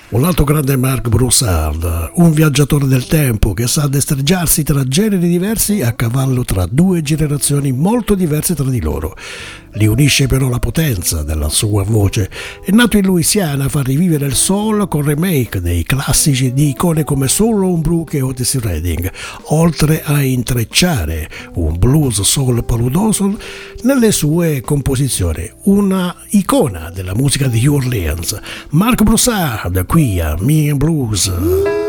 Un altro grande Marc Broussard, un viaggiatore del tempo che sa destreggiarsi tra generi diversi a cavallo tra due generazioni molto diverse tra di loro. Li unisce però la potenza della sua voce. È nato in Louisiana a far rivivere il soul con remake dei classici di icone come Solon Brooke e Otis Redding, oltre a intrecciare un blues soul paludoso nelle sue composizioni. Una icona della musica di New Orleans, Marc Broussard, qui a Me and Blues.